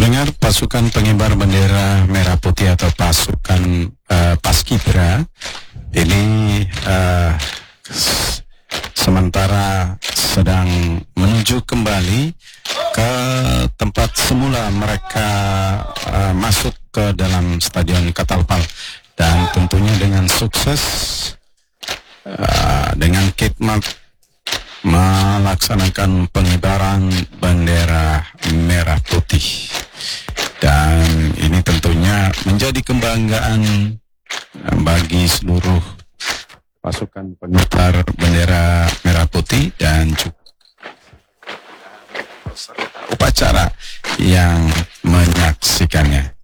pendengar, pasukan pengibar bendera merah putih atau pasukan Paskibra ini sementara sedang menuju kembali ke tempat semula mereka masuk ke dalam Stadion Catalpal, dan tentunya dengan sukses dengan khidmat melaksanakan pengibaran bendera merah putih. Dan ini tentunya menjadi kebanggaan bagi seluruh pasukan pengibar bendera merah putih dan juga upacara yang menyaksikannya.